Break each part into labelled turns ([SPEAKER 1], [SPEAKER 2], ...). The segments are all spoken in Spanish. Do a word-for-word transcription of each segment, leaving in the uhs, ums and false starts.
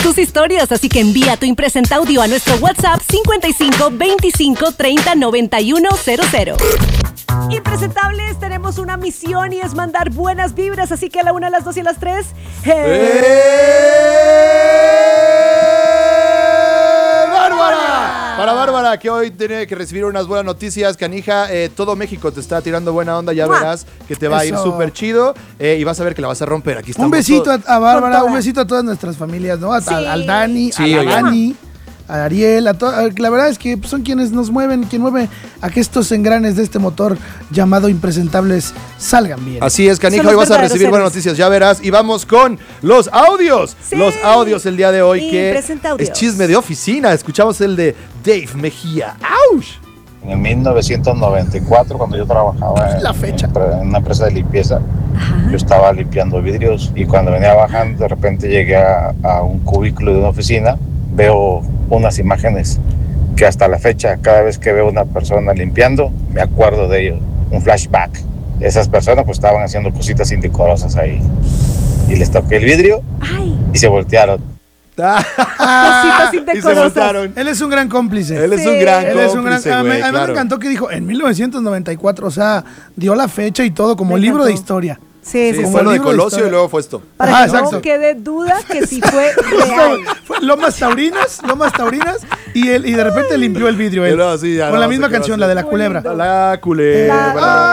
[SPEAKER 1] tus historias, así que envía tu impresenta audio a nuestro WhatsApp cincuenta y cinco veinticinco treinta noventa y uno cero cero. Impresentables, tenemos una misión y es mandar buenas vibras, así que a la una, a las dos y a las tres. ¡Hey!
[SPEAKER 2] ¡Bárbara! Para Bárbara, que hoy tiene que recibir unas buenas noticias, canija. Eh, todo México te está tirando buena onda, ya verás que te va Eso. a ir súper chido eh, y vas a ver que la vas a romper. Aquí estamos.
[SPEAKER 3] Un besito a, a Bárbara, un besito a todas nuestras familias, ¿no? A, sí. a, al Dani, sí, a la Dani, a Ariel, a to- la verdad es que son quienes nos mueven, quien mueve a que estos engranes de este motor llamado Impresentables salgan bien.
[SPEAKER 2] Así es, canija, hoy vas a recibir buenas noticias, ya verás. Y vamos con los audios. Sí. Los audios el día de hoy, que es chisme de oficina. Escuchamos el de Dave Mejía. ¡Auch!
[SPEAKER 4] En mil novecientos noventa y cuatro, cuando yo trabajaba en,
[SPEAKER 3] la fecha.
[SPEAKER 4] en una empresa de limpieza, Ajá. yo estaba limpiando vidrios y cuando venía bajando, de repente llegué a, a un cubículo de una oficina, veo unas imágenes que hasta la fecha, cada vez que veo una persona limpiando, me acuerdo de ellos, un flashback. Esas personas pues estaban haciendo cositas indecorosas ahí. Y les toqué el vidrio Ay. y se voltearon.
[SPEAKER 3] Ah, y se voltaron. Él es un gran cómplice.
[SPEAKER 2] Él es sí. un gran Él cómplice, es un gran,
[SPEAKER 3] güey, A mí claro. me encantó que dijo en mil novecientos noventa y cuatro, o sea, dio la fecha y todo como me libro encantó. de historia.
[SPEAKER 1] Sí, sí,
[SPEAKER 2] sí fue lo de Colosio de y luego fue esto.
[SPEAKER 1] Para ah, que no quede duda que sí fue real.
[SPEAKER 3] Fue Lomas Taurinas, Lomas Taurinas y él y de repente Ay. limpió el vidrio él.
[SPEAKER 2] No, sí,
[SPEAKER 3] con no, la misma canción, la de la culebra.
[SPEAKER 2] La culebra.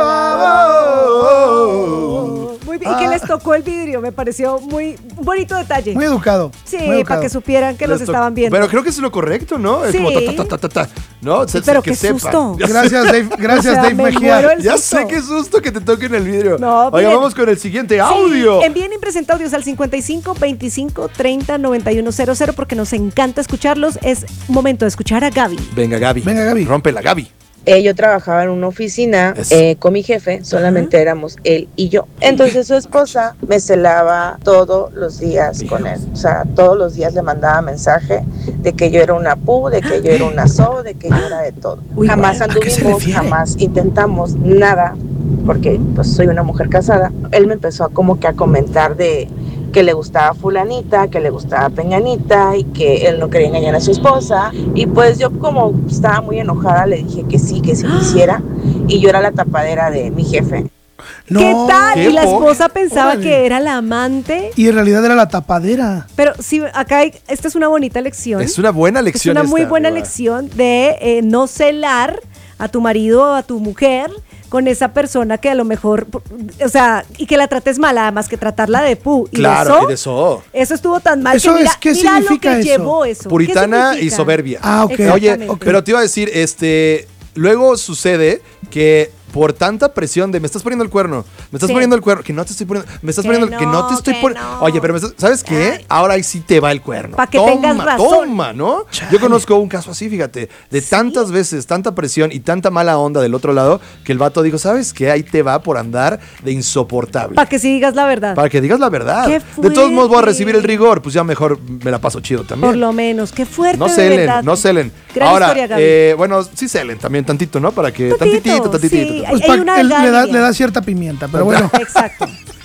[SPEAKER 1] Muy bien, y que les tocó el vidrio, me pareció muy un bonito detalle.
[SPEAKER 3] Muy educado.
[SPEAKER 1] Sí,
[SPEAKER 3] muy educado.
[SPEAKER 1] para que supieran que les los estaban viendo.
[SPEAKER 2] Pero creo que es lo correcto, ¿no? Es
[SPEAKER 1] sí.
[SPEAKER 2] como ta, ta, ta, ta, ta, ¿no? Se,
[SPEAKER 1] pero
[SPEAKER 2] que
[SPEAKER 1] qué
[SPEAKER 2] sepan.
[SPEAKER 1] susto.
[SPEAKER 3] Gracias, Dave, gracias,
[SPEAKER 1] o sea,
[SPEAKER 3] Dave Mejía.
[SPEAKER 2] Ya sé qué susto que te toquen el vidrio.
[SPEAKER 1] No,
[SPEAKER 2] Oiga, vamos con el siguiente audio.
[SPEAKER 1] Sí, envíen Impresenta audios al cincuenta y cinco veinticinco treinta noventa y uno cero cero porque nos encanta escucharlos. Es momento de escuchar a Gaby.
[SPEAKER 2] Venga, Gaby.
[SPEAKER 3] Venga, Gaby.
[SPEAKER 2] Rómpela, Gaby.
[SPEAKER 5] Eh, yo trabajaba en una oficina eh, con mi jefe, solamente uh-huh. éramos él y yo. Entonces su esposa me celaba todos los días Dios. con él. O sea, todos los días le mandaba mensaje de que yo era una pu, de que yo era una so, de que yo era de todo. Uy, jamás bueno, anduvimos, jamás intentamos nada, porque pues soy una mujer casada. Él me empezó a, como que a comentar de que le gustaba fulanita, que le gustaba peñanita y que él no quería engañar a su esposa. Y pues yo, como estaba muy enojada, le dije que sí, que sí quisiera, y yo era la tapadera de mi jefe.
[SPEAKER 1] No, ¿qué tal? ¿Qué y la esposa pensaba Órale. que era la amante.
[SPEAKER 3] Y en realidad era la tapadera.
[SPEAKER 1] Pero sí, acá hay, esta es una bonita lección.
[SPEAKER 2] Es una buena lección.
[SPEAKER 1] Es una muy
[SPEAKER 2] esta,
[SPEAKER 1] buena
[SPEAKER 2] ¿verdad?
[SPEAKER 1] lección de eh, no celar a tu marido o a tu mujer con esa persona que a lo mejor, o sea, y que la trates mal, además que tratarla de pu. Y
[SPEAKER 2] claro,
[SPEAKER 1] de so,
[SPEAKER 2] y de so.
[SPEAKER 1] Eso estuvo tan mal
[SPEAKER 3] eso
[SPEAKER 1] que mira,
[SPEAKER 3] es, ¿qué
[SPEAKER 1] mira
[SPEAKER 3] significa
[SPEAKER 1] lo que
[SPEAKER 3] eso?
[SPEAKER 1] llevó eso.
[SPEAKER 2] Puritana y soberbia.
[SPEAKER 3] Ah, ok.
[SPEAKER 2] Oye, okay. pero te iba a decir, este, luego sucede que por tanta presión de me estás poniendo el cuerno, me estás sí. poniendo el cuerno, que no te estoy poniendo, me estás
[SPEAKER 1] que
[SPEAKER 2] poniendo,
[SPEAKER 1] no,
[SPEAKER 2] que no te estoy poniendo.
[SPEAKER 1] No.
[SPEAKER 2] Oye, pero me estás, ¿sabes qué? Ay. Ahora ahí sí te va el cuerno.
[SPEAKER 1] Para que
[SPEAKER 2] toma,
[SPEAKER 1] tengas razón.
[SPEAKER 2] Toma, ¿no? Chale. Yo conozco un caso así, fíjate, de ¿Sí? tantas veces, tanta presión y tanta mala onda del otro lado, que el vato dijo, ¿sabes qué? Ahí te va por andar de insoportable.
[SPEAKER 1] Para que sí digas la verdad.
[SPEAKER 2] Para que digas la verdad.
[SPEAKER 1] Qué
[SPEAKER 2] de todos modos voy a recibir el rigor, pues ya mejor me la paso chido también.
[SPEAKER 1] Por lo menos, qué fuerte.
[SPEAKER 2] No celen, no celen.
[SPEAKER 1] Gran
[SPEAKER 2] Ahora,
[SPEAKER 1] historia, Gaby.
[SPEAKER 2] eh, bueno, sí celen también tantito, ¿no? Para que, tantitito, tantitito.
[SPEAKER 1] Sí,
[SPEAKER 3] pues
[SPEAKER 1] hay, hay una
[SPEAKER 3] él le da, le da cierta pimienta, pero bueno.
[SPEAKER 1] Exacto.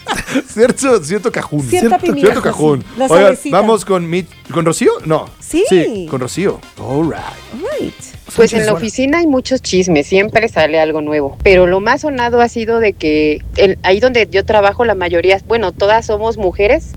[SPEAKER 2] cierto, cierto cajún.
[SPEAKER 1] Cierta
[SPEAKER 2] cierto,
[SPEAKER 1] pimienta.
[SPEAKER 2] Cierto cajún.
[SPEAKER 1] Sí,
[SPEAKER 2] Oigan, vamos con mi, ¿con Rocío? No.
[SPEAKER 1] Sí.
[SPEAKER 2] Sí, con Rocío. All right.
[SPEAKER 1] All right.
[SPEAKER 6] Pues en la oficina hay muchos chismes, siempre sale algo nuevo, pero lo más sonado ha sido de que el, ahí donde yo trabajo la mayoría, bueno, todas somos mujeres,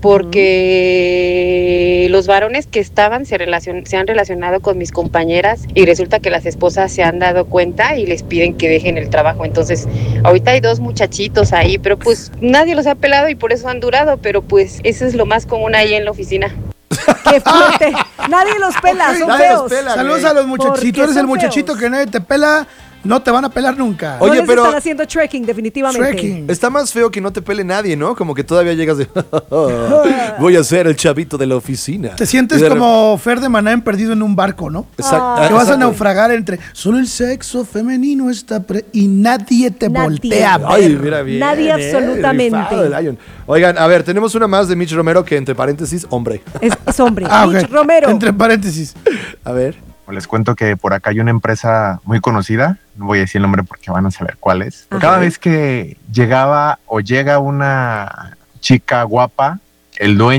[SPEAKER 6] porque uh-huh. los varones que estaban se, relacion, se han relacionado con mis compañeras y resulta que las esposas se han dado cuenta y les piden que dejen el trabajo. Entonces ahorita hay dos muchachitos ahí, pero pues nadie los ha pelado y por eso han durado, pero pues eso es lo más común ahí en la oficina.
[SPEAKER 1] ¡Qué fuerte! Nadie los pela, okay, son
[SPEAKER 2] nadie
[SPEAKER 1] feos.
[SPEAKER 2] Los pela,
[SPEAKER 3] Saludos a los muchachos. Si tú eres el muchachito feos. que nadie te pela, no te van a pelar nunca.
[SPEAKER 1] Oye, no les pero están haciendo trekking, definitivamente.
[SPEAKER 3] Trekking.
[SPEAKER 2] Está más feo que no te pele nadie, ¿no? Como que todavía llegas de voy a ser el chavito de la oficina.
[SPEAKER 3] Te sientes de como re... Fer de Maná perdido en un barco, ¿no?
[SPEAKER 2] Exacto.
[SPEAKER 3] Que vas a naufragar entre solo el sexo femenino está pre... y nadie te nadie. voltea a ver.
[SPEAKER 2] Ay, mira bien.
[SPEAKER 1] Nadie eh, absolutamente.
[SPEAKER 2] Oigan, a ver, tenemos una más de Mitch Romero que entre paréntesis, hombre.
[SPEAKER 1] Es, es hombre.
[SPEAKER 3] Ah,
[SPEAKER 1] Mitch
[SPEAKER 3] okay.
[SPEAKER 1] Romero.
[SPEAKER 3] Entre paréntesis.
[SPEAKER 2] A ver.
[SPEAKER 7] Les cuento que por acá hay una empresa muy conocida, no voy a decir el nombre porque van a saber cuál es.
[SPEAKER 1] Ajá.
[SPEAKER 7] Cada vez que llegaba o llega una chica guapa, el dueño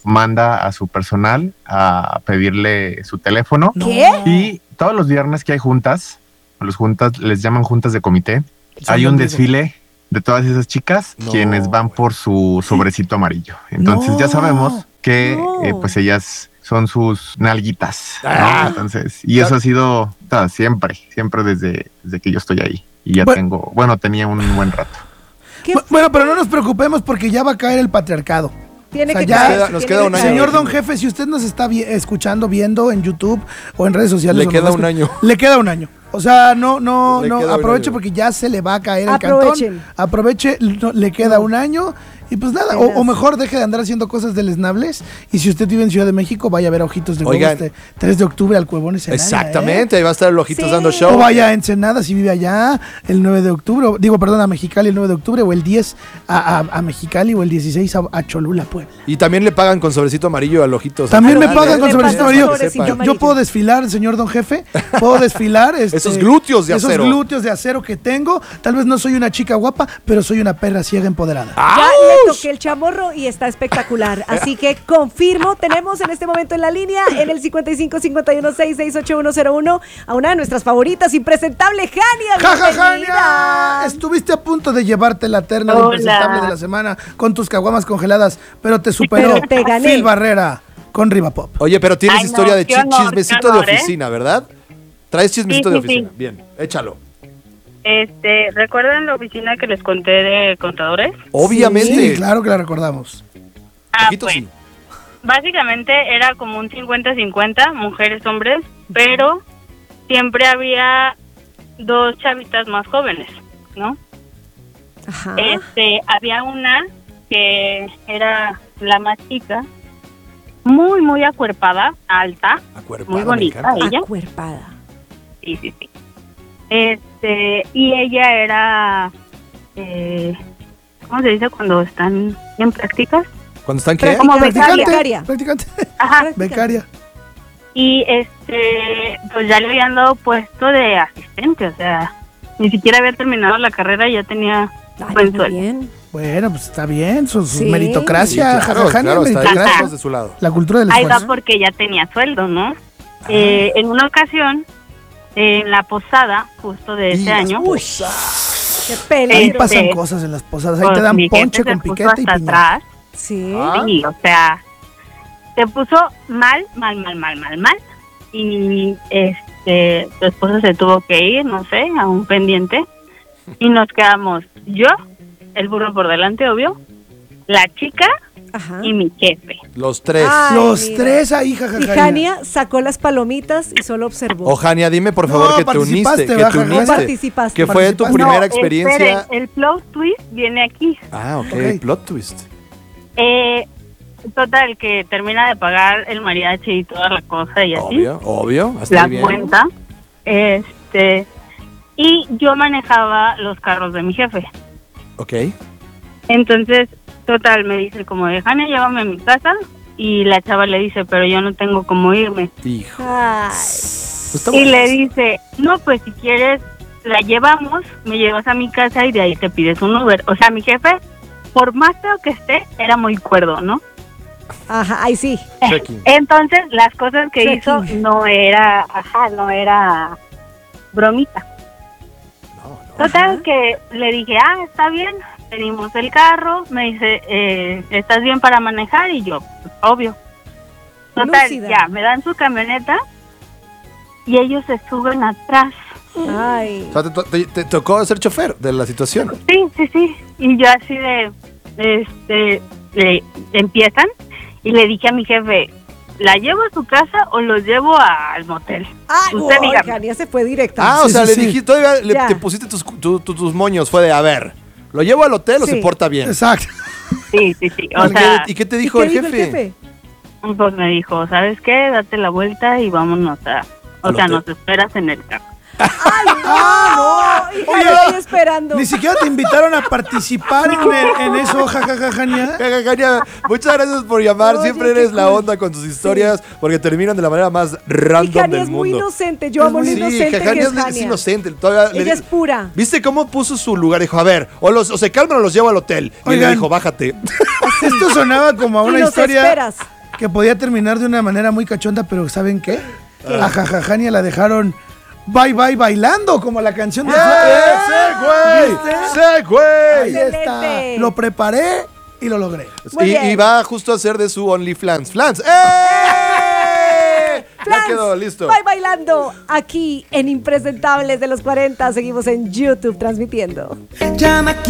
[SPEAKER 7] manda a su personal a pedirle su teléfono.
[SPEAKER 1] ¿Qué?
[SPEAKER 7] Y todos los viernes que hay juntas, los juntas les llaman juntas de comité, hay un desfile de todas esas chicas
[SPEAKER 2] No,
[SPEAKER 7] quienes van por su sobrecito amarillo. Entonces
[SPEAKER 3] No.
[SPEAKER 7] ya sabemos que
[SPEAKER 1] No.
[SPEAKER 7] eh, pues ellas son sus nalguitas, ¿no?
[SPEAKER 2] Ah.
[SPEAKER 7] Entonces, y eso ha sido o sea, siempre, siempre desde, desde que yo estoy ahí. Y ya
[SPEAKER 3] Bueno.
[SPEAKER 7] tengo, bueno, tenía un buen rato.
[SPEAKER 1] ¿Qué
[SPEAKER 3] Bu- Bueno, pero no nos preocupemos porque ya va a caer el patriarcado.
[SPEAKER 1] tiene
[SPEAKER 3] o sea,
[SPEAKER 1] que
[SPEAKER 3] ya-
[SPEAKER 1] caer,
[SPEAKER 3] Nos
[SPEAKER 2] queda- nos
[SPEAKER 1] tiene
[SPEAKER 2] queda
[SPEAKER 1] que
[SPEAKER 2] un año.
[SPEAKER 1] caer.
[SPEAKER 3] Señor Don Jefe, si usted nos está vi- escuchando, viendo en YouTube o en redes sociales.
[SPEAKER 2] Le
[SPEAKER 3] o
[SPEAKER 2] queda
[SPEAKER 3] nomás
[SPEAKER 2] un
[SPEAKER 3] que-
[SPEAKER 2] año.
[SPEAKER 3] Le queda un año. O sea, no, no,
[SPEAKER 2] Le
[SPEAKER 3] no,
[SPEAKER 2] queda un
[SPEAKER 3] aproveche
[SPEAKER 2] año.
[SPEAKER 3] porque ya se le va a caer el
[SPEAKER 1] Aprovechen.
[SPEAKER 3] cantón. Aproveche, no, le queda un año. Y pues nada, o, o mejor deje de andar haciendo cosas deleznables. Y si usted vive en Ciudad de México, vaya a ver a Ojitos de Huevo
[SPEAKER 2] Oigan.
[SPEAKER 3] este tres de octubre al Cuevón Escenaria.
[SPEAKER 2] Exactamente, ahí va a estar el Ojitos
[SPEAKER 1] Sí.
[SPEAKER 2] dando
[SPEAKER 3] ¿eh?
[SPEAKER 2] show.
[SPEAKER 3] O vaya a Ensenada si vive allá el nueve de octubre. o- Digo, perdón, a Mexicali el nueve de octubre. O el diez a, a- a Mexicali. O el dieciséis a, a Cholula, Puebla.
[SPEAKER 2] Y también le pagan con sobrecito amarillo al Ojitos.
[SPEAKER 3] También me
[SPEAKER 2] Ah,
[SPEAKER 3] pagan
[SPEAKER 2] ¿eh?
[SPEAKER 3] con
[SPEAKER 1] Le
[SPEAKER 3] sobrecito
[SPEAKER 1] pagan
[SPEAKER 3] amarillo.
[SPEAKER 1] sobrecito
[SPEAKER 3] Yo,
[SPEAKER 1] amarillo.
[SPEAKER 3] yo puedo desfilar, señor Don Jefe. Puedo desfilar. este,
[SPEAKER 2] Esos glúteos de acero.
[SPEAKER 3] Esos glúteos de acero que tengo. Tal vez no soy una chica guapa, pero soy una perra ciega empoderada.
[SPEAKER 1] Ya le toqué el chamorro y está espectacular. Así que confirmo, tenemos en este momento en la línea, en el cincuenta y cinco cincuenta y uno sesenta y seis ochenta y uno cero uno, a una de nuestras favoritas, impresentable, Jania.
[SPEAKER 3] ¡Ja, ja,
[SPEAKER 1] bienvenida.
[SPEAKER 3] Jania! Estuviste a punto de llevarte la terna de
[SPEAKER 6] Hola.
[SPEAKER 3] impresentable de la semana con tus caguamas congeladas, pero te superó
[SPEAKER 1] Pero te gané.
[SPEAKER 3] Phil Barrera con Riva Pop.
[SPEAKER 2] Oye, pero tienes
[SPEAKER 6] Ay, no,
[SPEAKER 2] historia de
[SPEAKER 6] qué
[SPEAKER 2] chi-
[SPEAKER 6] honor,
[SPEAKER 2] chismecito
[SPEAKER 6] qué
[SPEAKER 2] de
[SPEAKER 6] honor, ¿eh?
[SPEAKER 2] oficina, ¿verdad? Traes chismecito
[SPEAKER 6] Sí,
[SPEAKER 2] de
[SPEAKER 6] sí,
[SPEAKER 2] oficina.
[SPEAKER 6] sí.
[SPEAKER 2] Bien, échalo.
[SPEAKER 8] Este, ¿recuerdan la oficina que les conté de contadores?
[SPEAKER 2] Obviamente.
[SPEAKER 3] Sí, claro que la recordamos.
[SPEAKER 8] Ah,
[SPEAKER 2] Poquito
[SPEAKER 8] pues,
[SPEAKER 2] sí.
[SPEAKER 8] básicamente era como un cincuenta cincuenta, mujeres, hombres, pero siempre había dos chavitas más jóvenes, ¿no?
[SPEAKER 1] Ajá.
[SPEAKER 8] Este, había una que era la más chica, muy, muy acuerpada, alta,
[SPEAKER 2] Acuerpada,
[SPEAKER 8] muy
[SPEAKER 2] me
[SPEAKER 8] bonita
[SPEAKER 2] encanta.
[SPEAKER 8] ella.
[SPEAKER 1] Acuerpada.
[SPEAKER 8] Sí, sí, sí. Este, y ella era, eh, ¿cómo se dice cuando están en prácticas?
[SPEAKER 2] ¿Cuándo están qué?
[SPEAKER 8] Como
[SPEAKER 3] Practicante,
[SPEAKER 1] becaria.
[SPEAKER 3] practicante,
[SPEAKER 8] Ajá.
[SPEAKER 3] becaria.
[SPEAKER 8] Y este, pues ya le habían dado puesto de asistente, o sea, ni siquiera había terminado la carrera y ya tenía
[SPEAKER 1] Ay,
[SPEAKER 8] buen
[SPEAKER 1] muy
[SPEAKER 8] sueldo.
[SPEAKER 1] bien.
[SPEAKER 3] Bueno, pues está bien, su, su
[SPEAKER 1] Sí.
[SPEAKER 2] Sí,
[SPEAKER 3] meritocracia,
[SPEAKER 2] claro,
[SPEAKER 3] ja, ja, ja,
[SPEAKER 2] claro, está ahí,
[SPEAKER 3] meritocracia.
[SPEAKER 2] estamos de su lado.
[SPEAKER 3] La cultura del
[SPEAKER 8] Ahí va
[SPEAKER 3] esfuerzo.
[SPEAKER 8] porque ya tenía sueldo, ¿no? Eh, en una ocasión, en la posada, justo de ese
[SPEAKER 2] Y las
[SPEAKER 8] año,
[SPEAKER 1] Uy, qué
[SPEAKER 3] Ahí
[SPEAKER 1] peligro.
[SPEAKER 3] pasan
[SPEAKER 8] Este,
[SPEAKER 3] cosas en las posadas, ahí
[SPEAKER 8] pues,
[SPEAKER 3] te dan
[SPEAKER 8] mi jefe
[SPEAKER 3] ponche
[SPEAKER 8] se
[SPEAKER 3] con
[SPEAKER 8] puso
[SPEAKER 3] piquete y
[SPEAKER 8] hasta
[SPEAKER 3] piñata.
[SPEAKER 8] atrás.
[SPEAKER 1] Sí.
[SPEAKER 2] Ah.
[SPEAKER 8] Sí, o sea, se puso mal, mal, mal, mal, mal, mal. Y este, su esposo se tuvo que ir, no sé, a un pendiente. Y nos quedamos yo, el burro por delante, obvio, la chica
[SPEAKER 1] Ajá.
[SPEAKER 8] y mi jefe.
[SPEAKER 2] Los tres.
[SPEAKER 1] Ay,
[SPEAKER 3] Los
[SPEAKER 1] mira.
[SPEAKER 3] tres ahí, jajaja.
[SPEAKER 1] Y Jania sacó las palomitas y solo observó.
[SPEAKER 2] O Jania, dime por favor
[SPEAKER 3] No,
[SPEAKER 2] que te uniste,
[SPEAKER 3] participaste,
[SPEAKER 2] que
[SPEAKER 3] ¿verdad,
[SPEAKER 2] te
[SPEAKER 3] Jania?
[SPEAKER 2] uniste.
[SPEAKER 1] Participaste.
[SPEAKER 2] Que fue tu
[SPEAKER 3] Participaste.
[SPEAKER 2] primera
[SPEAKER 8] No,
[SPEAKER 2] experiencia.
[SPEAKER 8] esperen, el plot twist viene aquí.
[SPEAKER 2] Ah, ok,
[SPEAKER 3] Ok.
[SPEAKER 2] plot twist.
[SPEAKER 8] Eh, total, que termina de pagar el mariachi y toda la cosa y así.
[SPEAKER 2] Obvio, obvio, hasta
[SPEAKER 8] La
[SPEAKER 2] ahí bien.
[SPEAKER 8] cuenta. Este, y yo manejaba los carros de mi jefe.
[SPEAKER 2] Ok.
[SPEAKER 8] Entonces, total, me dice como de Jania, llévame a mi casa. Y la chava le dice, pero yo no tengo cómo irme.
[SPEAKER 2] Hijo.
[SPEAKER 1] Ay.
[SPEAKER 2] Pues está
[SPEAKER 8] Y
[SPEAKER 2] bueno.
[SPEAKER 8] le dice, no, pues si quieres, la llevamos, me llevas a mi casa y de ahí te pides un Uber. O sea, mi jefe, por más feo que esté, era muy cuerdo, ¿no?
[SPEAKER 1] Ajá, ahí sí.
[SPEAKER 2] Checking.
[SPEAKER 8] Entonces, las cosas que
[SPEAKER 1] Checking.
[SPEAKER 8] hizo no era, ajá, no era bromita.
[SPEAKER 2] No, no.
[SPEAKER 8] Total,
[SPEAKER 1] Ajá.
[SPEAKER 8] que le dije, ah, está bien, pedimos el carro, me dice, eh, ¿estás bien para manejar? Y yo, pues, obvio. Total,
[SPEAKER 1] Lúcida.
[SPEAKER 8] ya, me dan su camioneta y ellos se suben atrás.
[SPEAKER 1] Ay.
[SPEAKER 2] O sea, te, to- te- te tocó ser chofer de la situación.
[SPEAKER 8] Sí, sí, sí. Y yo así de, este, le empiezan y le dije a mi jefe, ¿la llevo a su casa o los llevo al motel?
[SPEAKER 1] Ay,
[SPEAKER 8] Usted
[SPEAKER 1] uy,
[SPEAKER 8] dígame.
[SPEAKER 1] Jania se fue directa.
[SPEAKER 2] Ah, o
[SPEAKER 3] Sí,
[SPEAKER 2] sea,
[SPEAKER 3] sí,
[SPEAKER 2] le
[SPEAKER 3] sí.
[SPEAKER 2] dijiste, todavía le,
[SPEAKER 1] Ya.
[SPEAKER 2] te pusiste tus, tu- tu- tus moños. Fue de, a ver, ¿lo llevo al hotel o
[SPEAKER 1] Sí.
[SPEAKER 2] se porta bien?
[SPEAKER 3] Exacto.
[SPEAKER 8] Sí, sí, sí.
[SPEAKER 2] ¿Y
[SPEAKER 8] O
[SPEAKER 2] qué-
[SPEAKER 8] sea,
[SPEAKER 2] ¿Y qué te
[SPEAKER 1] ¿Y
[SPEAKER 2] dijo,
[SPEAKER 1] qué
[SPEAKER 2] el,
[SPEAKER 1] dijo
[SPEAKER 2] jefe?
[SPEAKER 8] pues me dijo, ¿sabes qué? Date la vuelta y vámonos a... O
[SPEAKER 2] Al
[SPEAKER 8] sea,
[SPEAKER 2] hotel.
[SPEAKER 8] nos esperas en el carro.
[SPEAKER 1] Ay, no, no. Hija,
[SPEAKER 3] Oye,
[SPEAKER 1] yo estoy esperando.
[SPEAKER 3] Ni siquiera te invitaron a participar en, el- en eso, jajaja, Jania.
[SPEAKER 2] Ja, ja, Jania, muchas gracias por llamar.
[SPEAKER 1] Oye,
[SPEAKER 2] Siempre
[SPEAKER 1] qué
[SPEAKER 2] eres la
[SPEAKER 1] cool.
[SPEAKER 2] onda con tus historias porque terminan de la manera más
[SPEAKER 1] Y
[SPEAKER 2] random
[SPEAKER 1] Jania
[SPEAKER 2] del
[SPEAKER 1] es muy
[SPEAKER 2] mundo.
[SPEAKER 1] inocente. Yo amo lo
[SPEAKER 2] Sí,
[SPEAKER 1] inocente
[SPEAKER 2] Ja, Jania
[SPEAKER 1] que
[SPEAKER 2] es,
[SPEAKER 1] es
[SPEAKER 2] es
[SPEAKER 1] Jania.
[SPEAKER 2] inocente. Todavía le
[SPEAKER 1] Ella
[SPEAKER 2] di-
[SPEAKER 1] es pura.
[SPEAKER 2] ¿Viste cómo puso su lugar? Dijo, a ver, o, los, o se calman o los llevo al hotel. Y
[SPEAKER 3] Oigan.
[SPEAKER 2] le dijo, bájate.
[SPEAKER 3] Esto sonaba como a una
[SPEAKER 1] Y nos
[SPEAKER 3] historia.
[SPEAKER 1] esperas.
[SPEAKER 3] que podía terminar de una manera muy cachonda, pero ¿saben qué?
[SPEAKER 1] ¿Qué?
[SPEAKER 3] A Jajajania la dejaron bye bye bailando, como la canción de
[SPEAKER 2] ¡Eh, ¡Sí, güey! ¡Sí, güey!
[SPEAKER 3] Ahí está. Lo preparé y lo logré.
[SPEAKER 2] Y, y va justo a hacer de su OnlyFans. ¡Flans! ¡Eh! Ya quedó, listo.
[SPEAKER 1] Bye bailando aquí en Impresentables de los cuarenta. Seguimos en YouTube transmitiendo.
[SPEAKER 9] Llama aquí.